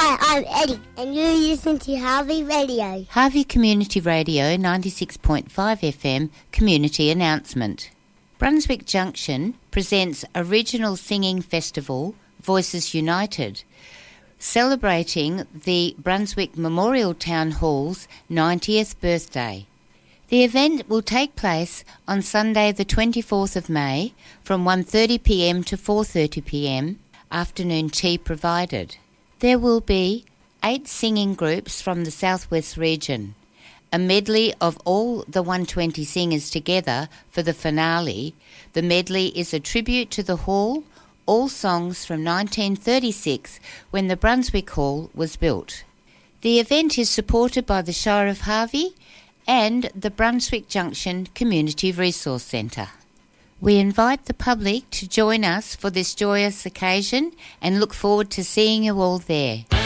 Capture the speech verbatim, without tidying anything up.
Hi, I'm Eddie, and you listen to Harvey Radio. Harvey Community Radio ninety-six point five F M Community Announcement. Brunswick Junction presents Original Singing Festival, Voices United, celebrating the Brunswick Memorial Town Hall's ninetieth birthday. The event will take place on Sunday the twenty-fourth of May from one thirty p m to four thirty p m, afternoon tea provided. There will be eight singing groups from the Southwest region, a medley of all the one hundred twenty singers together for the finale. The medley is a tribute to the hall, all songs from nineteen thirty-six when the Brunswick Hall was built. The event is supported by the Shire of Harvey and the Brunswick Junction Community Resource Centre. We invite the public to join us for this joyous occasion and look forward to seeing you all there.